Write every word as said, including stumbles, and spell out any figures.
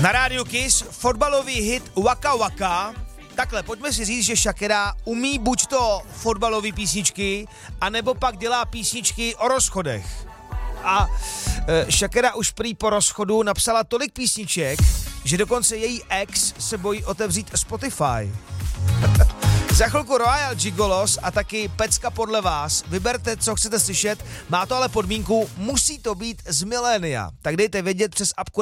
Na rádiu Kiss fotbalový hit Waka Waka. Takhle, pojďme si říct, že Shakira umí buď to fotbalové písničky, anebo pak dělá písničky o rozchodech. A e, Shakira už prý po rozchodu napsala tolik písniček, že dokonce její ex se bojí otevřít Spotify. Za chvilku Royal Gigolos a taky Pecka podle vás. Vyberte, co chcete slyšet, má to ale podmínku, musí to být z milénia. Tak dejte vědět přes apku